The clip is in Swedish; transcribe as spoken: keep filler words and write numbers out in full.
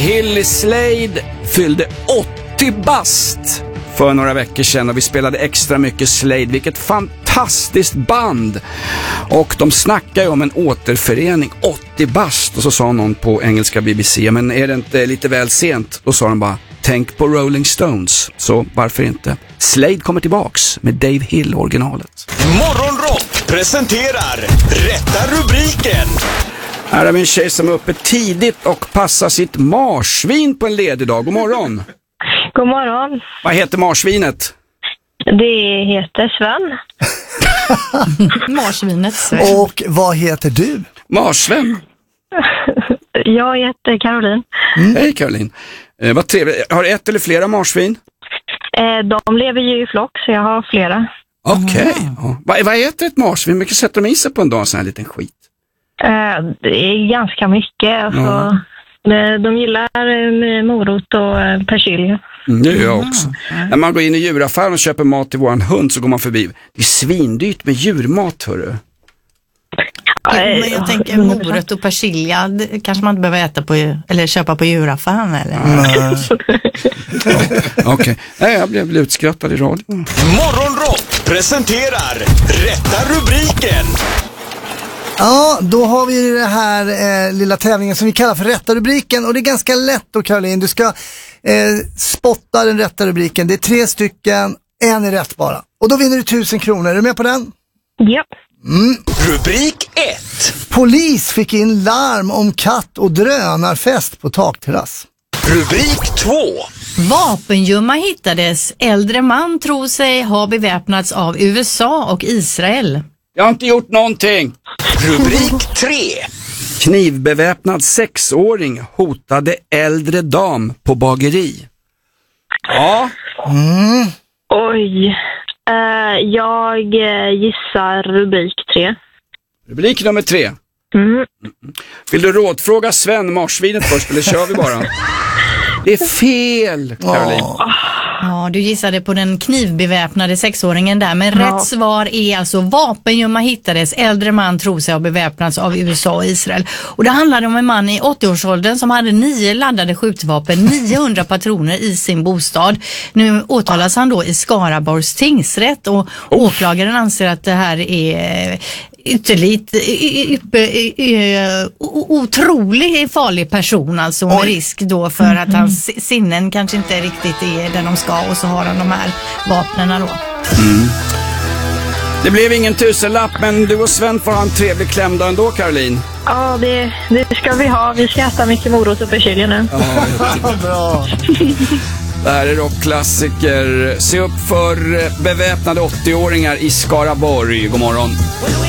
Hill i Slade fyllde åttio bast för några veckor sedan och vi spelade extra mycket Slade. Vilket fantastiskt band! Och de snackar ju om en återförening, åttio bast. Och så sa någon på engelska B B C, men är det inte lite väl sent? Då sa de bara, tänk på Rolling Stones. Så varför inte? Slade kommer tillbaks med Dave Hill, originalet. Morgonrock presenterar Rätta rubriken. Här har vi en tjej som är uppe tidigt och passar sitt marsvin på en ledig dag. God morgon! God morgon. Vad heter marsvinet? Det heter Sven. Marsvinet Sven. Och vad heter du? Marsven. Jag heter Caroline. Mm. Hej Caroline. Eh, vad trevligt. Har du ett eller flera marsvin? Eh, de lever ju i flock så jag har flera. Okej. Okay. Ja. Vad, vad heter ett marsvin? Mycket sätter de i sig på en dag, sån här liten skit? Eh, det är ganska mycket. Alltså, ja. de, de gillar morot och persilja. Mm, det gör jag också. Mm. När man går in i djuraffären och köper mat till våran hund så går man förbi. Det är svindyrt med djurmat, hörru. Ja, men jag tänker morot och persilja, det kanske man inte behöver äta på, eller köpa på djuraffären eller? Mm. Okej, okay. Nej, jag blev, blev utskrattad i radio. Mm. Morgonrock presenterar Rätta rubriken. Ja, då har vi det här eh, lilla tävlingen som vi kallar för Rätta rubriken. Och det är ganska lätt då, Caroline. Du ska eh, spotta den rätta rubriken. Det är tre stycken, en är rätt bara. Och då vinner du tusen kronor. Är du med på den? Ja. Mm. Rubrik ett. Polis fick in larm om katt- och drönarfest på takterrass. Rubrik två. Vapengömma hittades. Äldre man tror sig ha beväpnats av U S A och Israel. Jag har inte gjort någonting. Rubrik tre. Knivbeväpnad sexåring hotade äldre dam på bageri. Ja. Mm. Oj. Uh, jag gissar rubrik tre. Rubrik nummer tre. Mm. Vill du rådfråga Sven, marsvinet först, eller kör vi bara? Det är fel, Caroline. Oh. Ja, du gissade på den knivbeväpnade sexåringen där, men ja. Rätt svar är alltså vapengömma hittades. Äldre man tror sig ha beväpnats av U S A och Israel. Och det handlade om en man i åttio-årsåldern som hade nio laddade skjutvapen, niohundra patroner i sin bostad. Nu åtalas han då i Skaraborgs tingsrätt och oh. åklagaren anser att det här är ytterligt otroligt farlig person, alltså med risk då för att hans sinnen kanske inte riktigt är där de ska, och så har han de här vapnena då. Mm. Det blev ingen tusenlapp, men du och Sven får ha en trevlig klämdag ändå, Caroline. Ja, det, det ska vi ha. Vi ska äta mycket morot och persilja nu. Ja, bra. Det här är rockklassiker. Se upp för beväpnade åttio-åringar i Skaraborg. God morgon.